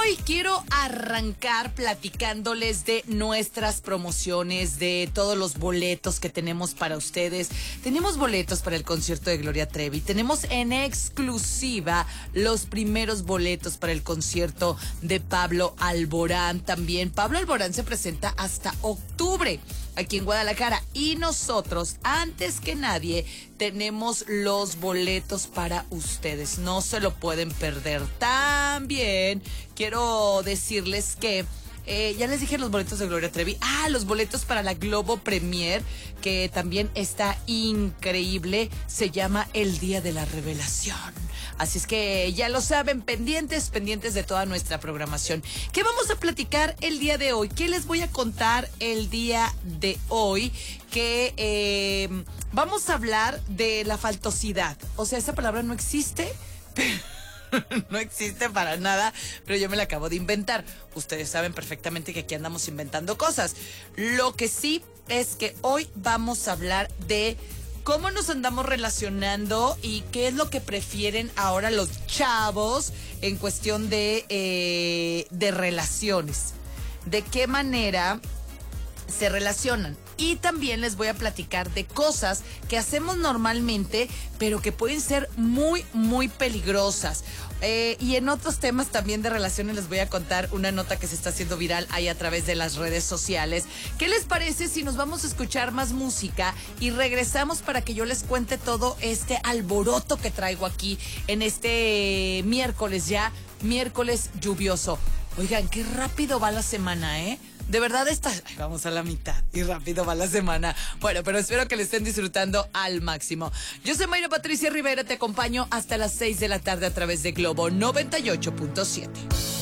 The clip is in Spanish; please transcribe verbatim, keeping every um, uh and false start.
hoy quiero arrancar platicándoles de nuestras promociones, de todos los boletos que tenemos para ustedes. Tenemos boletos para el concierto de Gloria Trevi. Tenemos en exclusiva los primeros boletos para el concierto de Pablo Alborán también. Pablo Alborán se presenta hasta octubre aquí en Guadalajara y nosotros, antes que nadie, tenemos los boletos para ustedes. No se lo pueden perder. También quiero decirles que Eh, ya les dije los boletos de Gloria Trevi. Ah, los boletos para la Globo Premier, que también está increíble. Se llama El Día de la Revelación. Así es que ya lo saben, pendientes, pendientes de toda nuestra programación. ¿Qué vamos a platicar el día de hoy? ¿Qué les voy a contar el día de hoy? Que eh, vamos a hablar de la faltosidad. O sea, esa palabra no existe, pero... no existe para nada, pero yo me la acabo de inventar. Ustedes saben perfectamente que aquí andamos inventando cosas. Lo que sí es que hoy vamos a hablar de cómo nos andamos relacionando y qué es lo que prefieren ahora los chavos en cuestión de, eh, de relaciones. De qué manera se relacionan. Y también les voy a platicar de cosas que hacemos normalmente, pero que pueden ser muy, muy peligrosas. Eh, y en otros temas también de relaciones les voy a contar una nota que se está haciendo viral ahí a través de las redes sociales. ¿Qué les parece si nos vamos a escuchar más música y regresamos para que yo les cuente todo este alboroto que traigo aquí en este miércoles ya, miércoles lluvioso? Oigan, qué rápido va la semana, ¿eh? De verdad está... Ay, vamos a la mitad y rápido va la semana. Bueno, pero espero que le estén disfrutando al máximo. Yo soy Mayra Patricia Rivera, te acompaño hasta las seis de la tarde a través de Globo noventa y ocho punto siete.